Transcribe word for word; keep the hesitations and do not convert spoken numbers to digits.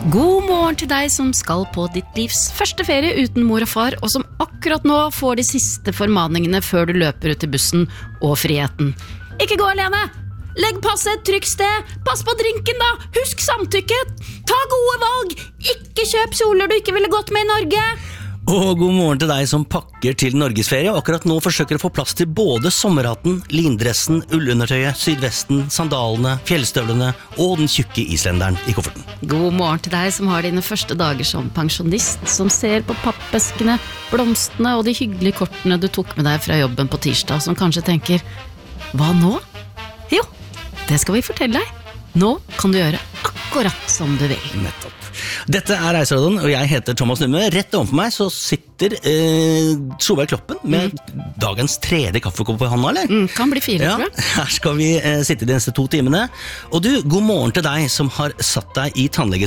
God morgen til deg som skal på ditt livs første ferie uten mor og far, og som akkurat nå får de siste formaningene før du løper ut til bussen og friheten. Ikke gå alene! Legg passet et trygt sted! Pass på drinken da! Husk samtykket! Ta gode valg! Ikke kjøp kjoler du ikke ville gått med i Norge! Og god morgen til deg som pakker til Norgesferie og akkurat nå forsøker å få plass til både sommerhatten, lindressen, ullundertøyet, sydvesten, sandalene, fjellstøvlene og den tjukke islenderen i kofferten. God morgen til deg som har dine første dager som pensjonist, som ser på pappeskene, blomstene og de hyggelige kortene du tok med deg fra jobben på tirsdag, som kanskje tenker, hva nå? Jo, det skal vi fortelle deg. Nå kan du gjøre akkurat som du vil. Nettopp. Dette er Reiseradioen, og jeg heter Thomas Numme. Rett overfor meg så sitter eh, Solveig Kloppen med mm. dagens tredje kaffekopp i hånda, eller? Mm, kan bli fire, ja, tror jeg. Her skal vi eh, sitte de neste to timene. Og du, god morgen til deg som har satt deg i tannlegestolen